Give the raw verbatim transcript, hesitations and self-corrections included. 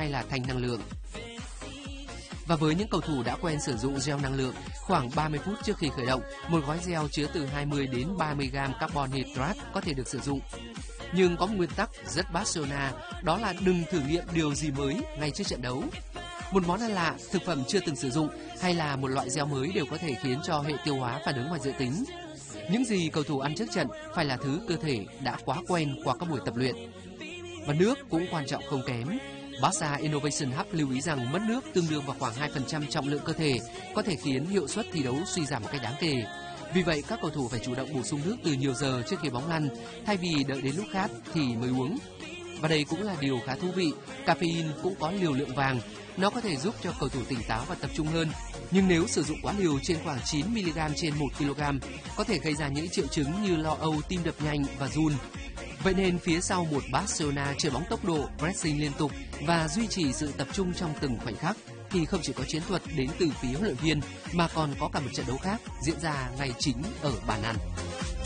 hay là thanh năng lượng. Và với những cầu thủ đã quen sử dụng gel năng lượng, khoảng ba mươi phút trước khi khởi động, một gói gel chứa từ hai mươi đến ba mươi gam carbon hydrate có thể được sử dụng. Nhưng có một nguyên tắc rất Barcelona, đó là đừng thử nghiệm điều gì mới ngay trước trận đấu. Một món ăn lạ, thực phẩm chưa từng sử dụng hay là một loại gel mới đều có thể khiến cho hệ tiêu hóa phản ứng ngoài dự tính. Những gì cầu thủ ăn trước trận phải là thứ cơ thể đã quá quen qua các buổi tập luyện. Và nước cũng quan trọng không kém. Barca Innovation Hub lưu ý rằng mất nước tương đương vào khoảng hai phần trăm trọng lượng cơ thể có thể khiến hiệu suất thi đấu suy giảm một cách đáng kể. Vì vậy, các cầu thủ phải chủ động bổ sung nước từ nhiều giờ trước khi bóng lăn, thay vì đợi đến lúc khát thì mới uống. Và đây cũng là điều khá thú vị, caffeine cũng có liều lượng vàng, nó có thể giúp cho cầu thủ tỉnh táo và tập trung hơn. Nhưng nếu sử dụng quá liều trên khoảng chín mi-li-gam trên một ki-lô-gam, có thể gây ra những triệu chứng như lo âu, tim đập nhanh và run. Vậy nên phía sau một Barcelona chơi bóng tốc độ, pressing liên tục và duy trì sự tập trung trong từng khoảnh khắc, thì không chỉ có chiến thuật đến từ phía huấn luyện viên mà còn có cả một trận đấu khác diễn ra ngay chính ở bàn ăn.